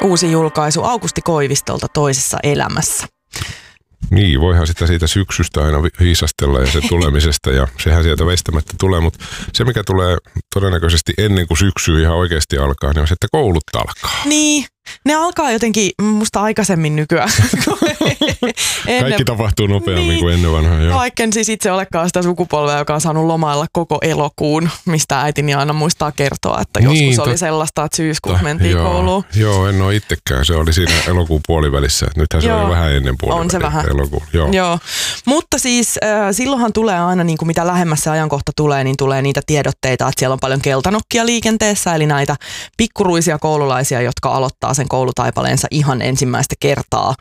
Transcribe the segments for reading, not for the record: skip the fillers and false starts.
uusi julkaisu Aukusti Koivistolta Toisessa elämässä. Niin, voihan sitä siitä syksystä aina viisastella ja sen tulemisesta ja sehän sieltä väistämättä tulee, mutta se mikä tulee todennäköisesti ennen kuin syksy ihan oikeasti alkaa, niin on se, että koulut alkaa. Niin, ne alkaa jotenkin musta aikaisemmin nykyään. Kaikki tapahtuu nopeammin kuin ennen vanhaa. Joo. Vaikka en siis itse olekaan sitä sukupolvea, joka on saanut lomailla koko elokuun, mistä äitini aina muistaa kertoa, että joskus oli sellaista, että syyskuussa mentiin kouluun. Joo, en ole itsekään. Se oli siinä elokuun puolivälissä. Nythän se oli vähän ennen puoliväliä. On se vähän. Elokuun. Joo. Mutta siis silloinhan tulee aina, niin kuin mitä lähemmäs se ajankohta tulee, niin tulee niitä tiedotteita, että siellä on paljon keltanokkia liikenteessä, eli näitä pikkuruisia koululaisia, jotka aloittaa sen koulutaipaleensa ihan ensimmäistä kertaa.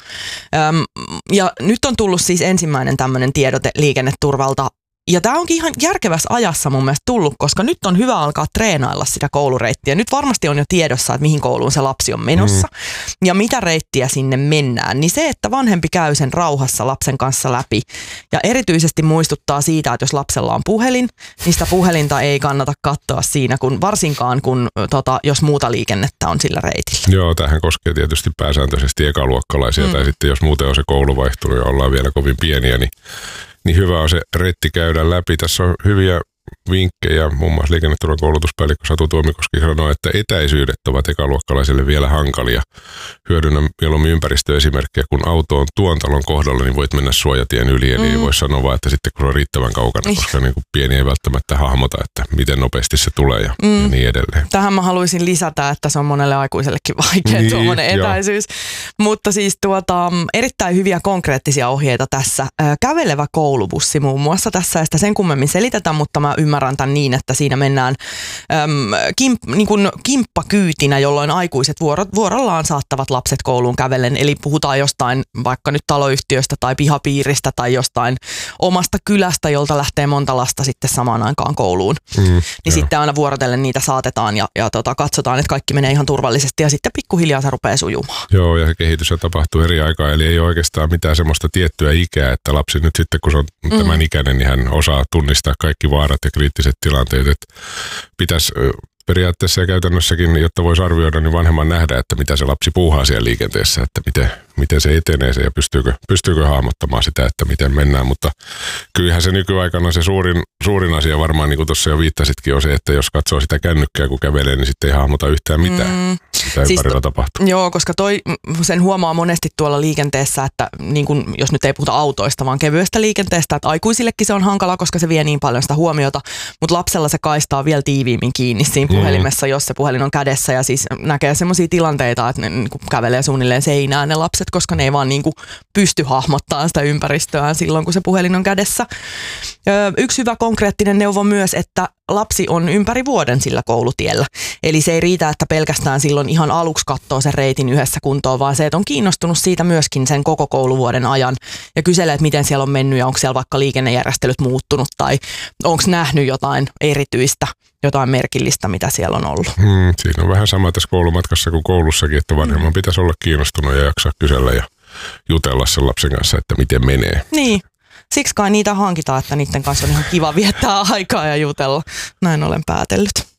Ja nyt on tullut siis ensimmäinen tämmöinen tiedote liikenneturvalta. Ja tämä onkin ihan järkevässä ajassa mun mielestä tullut, koska nyt on hyvä alkaa treenailla sitä koulureittiä. Nyt varmasti on jo tiedossa, että mihin kouluun se lapsi on menossa ja mitä reittiä sinne mennään. Niin se, että vanhempi käy sen rauhassa lapsen kanssa läpi ja erityisesti muistuttaa siitä, että jos lapsella on puhelin, niin sitä puhelinta ei kannata katsoa siinä, varsinkaan kun jos muuta liikennettä on sillä reitillä. Joo, tämähän koskee tietysti pääsääntöisesti ekaluokkalaisia tai sitten jos muuten on se koulu vaihtunut ja ollaan vielä kovin pieniä, niin hyvä on se reitti käydä läpi. Tässä on hyviä vinkkejä. Muun muassa liikenneturvan koulutuspäällikkö Satu Tuomikoski sanoo, että etäisyydet ovat ekaluokkalaisille vielä hankalia. Hyödynnä mieluummin ympäristöesimerkkejä, kun auto on tuon talon kohdalla, niin voit mennä suojatien yli. Eli ei voi sanoa vaan, että sitten kun on riittävän kaukana, koska niin kuin pieni ei välttämättä hahmota, että miten nopeasti se tulee ja niin edelleen. Tähän mä haluaisin lisätä, että se on monelle aikuisellekin vaikea tuommoinen etäisyys. Mutta siis erittäin hyviä konkreettisia ohjeita tässä. Kävelevä koulubussi muun muassa tässä, ja sitä sen kummemmin selitetään, mutta mä ymmärrän tämän niin, että siinä mennään niin kuin kimppakyytinä, jolloin aikuiset vuorollaan saattavat lapset kouluun kävellen. Eli puhutaan jostain vaikka nyt taloyhtiöstä tai pihapiiristä tai jostain omasta kylästä, jolta lähtee monta lasta sitten samaan aikaan kouluun. Niin sitten aina vuorotellen niitä saatetaan ja katsotaan, että kaikki menee ihan turvallisesti ja sitten pikkuhiljaa se rupeaa sujumaan. Joo, ja se kehitys tapahtuu eri aikaa, eli ei ole oikeastaan mitään semmoista tiettyä ikää, että lapsi nyt sitten kun se on tämän ikäinen, niin hän osaa tunnistaa kaikki vaarat ja kriittiset tilanteet, että pitäisi periaatteessa ja käytännössäkin, jotta voisi arvioida, niin vanhemman nähdä, että mitä se lapsi puuhaa siellä liikenteessä, että miten se etenee se ja pystyykö hahmottamaan sitä, että miten mennään, mutta kyllähän se nykyaikana se suurin asia varmaan, niin kuin tuossa jo viittasitkin, on se, että jos katsoo sitä kännykkää, kun kävelee, niin sitten ei hahmota yhtään mitään, mitä ympärillä tapahtuu. Joo, koska sen huomaa monesti tuolla liikenteessä, että niin kun, jos nyt ei puhuta autoista, vaan kevyestä liikenteestä, että aikuisillekin se on hankala, koska se vie niin paljon sitä huomiota, mutta lapsella se kaistaa vielä tiiviimmin kiinni siinä puhelimessa, jos se puhelin on kädessä ja siis näkee semmoisia tilanteita, että ne niin kuin kävelee suunnilleen seinään ne lapset, koska ne ei vaan niin kuin pysty hahmottamaan sitä ympäristöään silloin, kun se puhelin on kädessä. Yksi hyvä konkreettinen neuvo myös, että lapsi on ympäri vuoden sillä koulutiellä. Eli se ei riitä, että pelkästään silloin ihan aluksi katsoo sen reitin yhdessä kuntoon, vaan se, että on kiinnostunut siitä myöskin sen koko kouluvuoden ajan ja kyselee, että miten siellä on mennyt ja onko siellä vaikka liikennejärjestelyt muuttunut tai onko nähnyt jotain erityistä, jotain merkillistä, mitä siellä on ollut. Siinä on vähän sama tässä koulumatkassa kuin koulussakin, että vanhemman pitäisi olla kiinnostunut ja jaksaa kysellä ja jutella sen lapsen kanssa, että miten menee. Niin. Siksi kai niitä hankitaan, että niiden kanssa on ihan kiva viettää aikaa ja jutella. Näin olen päätellyt.